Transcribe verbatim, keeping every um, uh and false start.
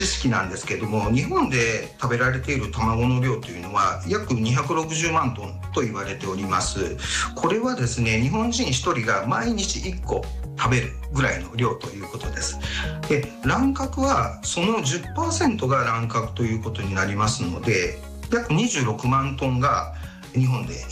知識なんですけども、日本で食べられている卵の量というのは約にひゃくろくじゅうまんトンと言われております。これはですね、日本人ひとりが毎日いっこ食べるぐらいの量ということです。で、卵殻はその じゅっパーセント が卵殻ということになりますので、約にじゅうろくまんトンが日本で